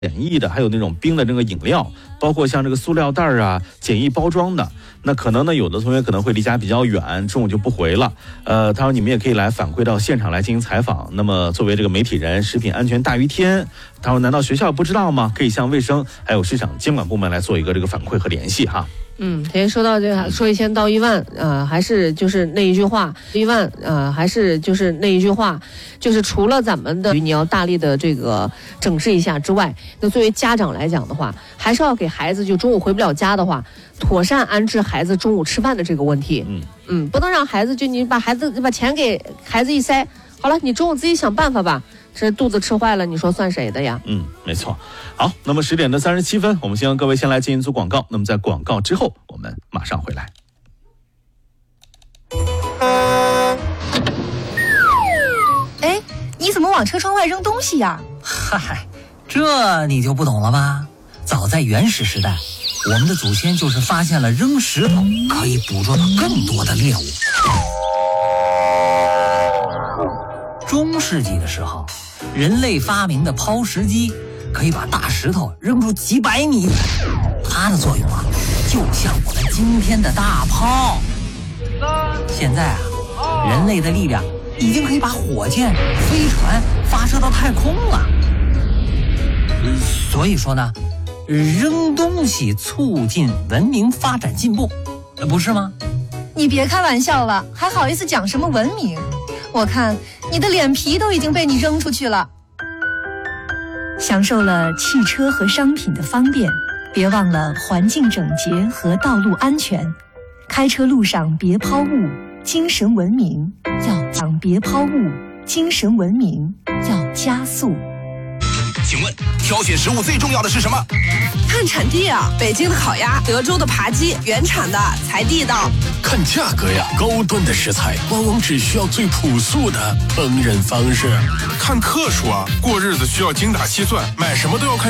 简易的，还有那种冰的这个饮料，包括像这个塑料袋啊，简易包装的。那可能呢，有的同学可能会离家比较远，中午就不回了。他说你们也可以来反馈到现场来进行采访。那么作为这个媒体人，食品安全大于天。他说难道学校不知道吗？可以向卫生还有市场监管部门来做一个这个反馈和联系哈。 同学说到这个，说一千道一万，还是就是那一句话，还是就是那一句话，就是除了咱们的你要大力的这个整治一下之外，那作为家长来讲的话，还是要给孩子就中午回不了家的话，妥善安置孩子中午吃饭的这个问题。不能让孩子就你把钱给孩子一塞，好了，你中午自己想办法吧。这肚子吃坏了，你说算谁的呀？ 没错。好，那么10点37分，我们先各位先来进行组广告。那么在广告之后，我们马上回来。 哎，你怎么往车窗外扔东西呀？ 嗨，这你就不懂了吧？早在原始时代，我们的祖先就是发现了扔石头可以捕捉到更多的猎物。中世纪的时候，人类发明的抛石机可以把大石头扔出几百米远，它的作用就像我们今天的大炮。现在人类的力量已经可以把火箭、飞船发射到太空了。所以说呢，扔东西促进文明发展进步，不是吗？ 你别开玩笑了，还好意思讲什么文明？我看你的脸皮都已经被你扔出去了。享受了汽车和商品的方便，别忘了环境整洁和道路安全。开车路上别抛物，精神文明别抛物，精神文明要加速。 请问挑选食物最重要的是什么？ 看产地啊，北京的烤鸭，德州的扒鸡，原产的才地道。 看价格呀，高端的食材往往只需要最朴素的烹饪方式。 看克数啊，过日子需要精打细算，买什么都要看